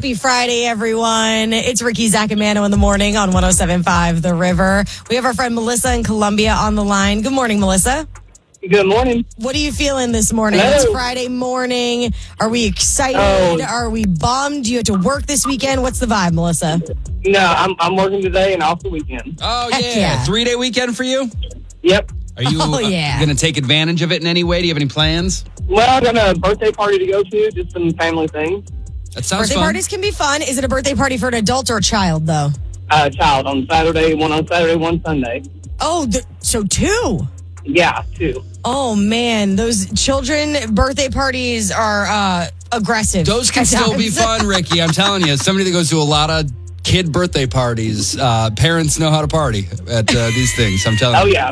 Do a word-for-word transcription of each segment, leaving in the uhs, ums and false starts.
Happy Friday, everyone. It's Ricky, Zach, and Mano in the morning on one oh seven point five The River. We have our friend Melissa in Columbia on the line. Good morning, Melissa. Good morning. What are you feeling this morning? Hello. It's Friday morning. Are we excited? Oh. Are we bummed? Do you have to work this weekend? What's the vibe, Melissa? No, I'm I'm working today and off the weekend. Oh, Heck yeah. yeah. Three-day weekend for you? Yep. Are you Oh, yeah. going to take advantage of it in any way? Do you have any plans? Well, I got a birthday party to go to, just some family things. That sounds Birthday fun. parties can be fun. Is it a birthday party for an adult or a child, though? Uh, child on Saturday, one on Saturday, one Sunday. Oh, th- so two. Yeah, two. Oh, man. Those children birthday parties are uh, aggressive. Those can at still be times. fun, Ricky. I'm telling you, as somebody that goes to a lot of kid birthday parties, uh, parents know how to party at uh, these things. I'm telling Oh, you. yeah.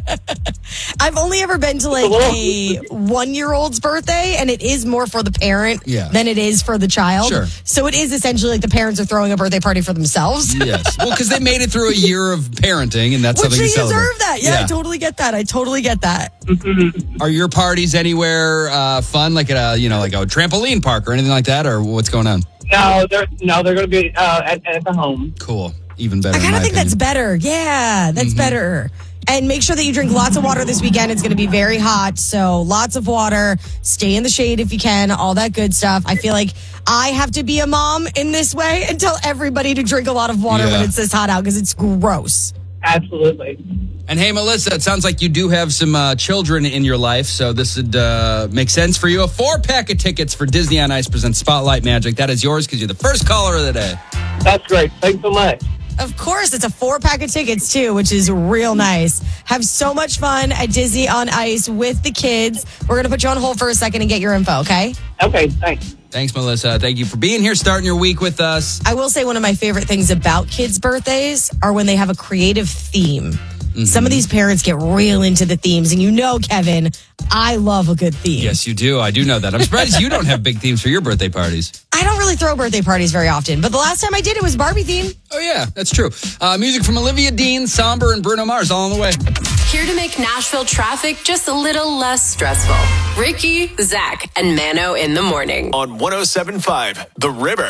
I've only ever been to like a one-year-old's birthday, and it is more for the parent Yeah. than it is for the child. Sure. So it is essentially like the parents are throwing a birthday party for themselves. Yes. Well, because they made it through a year of parenting, and that's Which something they to celebrate. deserve that. Yeah, I totally get that. I totally get that. Are your parties anywhere uh, fun, like at a you know, like a trampoline park or anything like that, or what's going on? No, they're no, they're going to be uh, at, at the home. Cool. Even better. I in kind my of think opinion. that's better. Yeah, that's Mm-hmm. better. And make sure that you drink lots of water this weekend. It's going to be very hot. So lots of water. Stay in the shade if you can. All that good stuff. I feel like I have to be a mom in this way and tell everybody to drink a lot of water Yeah. when it's this hot out because it's gross. Absolutely. And hey, Melissa, it sounds like you do have some uh, children in your life, so this would uh, make sense for you. A four-pack of tickets for Disney on Ice presents Spotlight Magic. That is yours because you're the first caller of the day. That's great. Thanks so much. Of course, it's a four pack of tickets too, which is real nice. Have so much fun at Disney on Ice with the kids. We're going to put you on hold for a second and get your info, okay? Okay, thanks. Thanks, Melissa. Thank you for being here, starting your week with us. I will say one of my favorite things about kids' birthdays are when they have a creative theme. Mm-hmm. Some of these parents get real into the themes, and you know, Kevin, I love a good theme. Yes, you do. I do know that. I'm surprised you don't have big themes for your birthday parties. I don't really throw birthday parties very often, but the last time I did, it was Barbie theme. Oh, yeah, that's true. Uh, music from Olivia Dean, Somber, and Bruno Mars all on the way. Here to make Nashville traffic just a little less stressful. Ricky, Zach, and Mano in the morning. On one oh seven point five The River.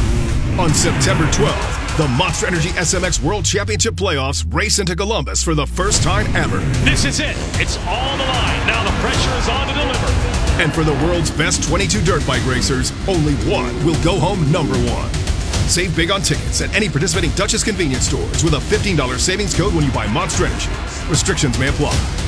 On September twelfth, the Monster Energy S M X World Championship Playoffs race into Columbus for the first time ever. This is it. It's all the line. Now the pressure is on to deliver. And for the world's best twenty-two dirt bike racers, only one will go home number one. Save big on tickets at any participating Dutchess convenience stores with a fifteen dollars savings code when you buy Monster Energy. Restrictions may apply.